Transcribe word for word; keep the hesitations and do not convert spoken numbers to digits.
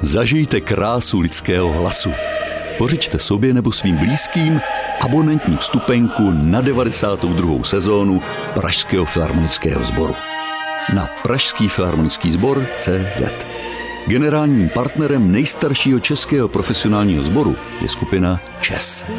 Zažijte krásu lidského hlasu. Pořiďte sobě nebo svým blízkým abonentní vstupenku na devadesátou druhou sezónu Pražského filharmonického sboru. Na pražský filharmonický sbor tečka cé zet. Generálním partnerem nejstaršího českého profesionálního sboru je skupina ČES.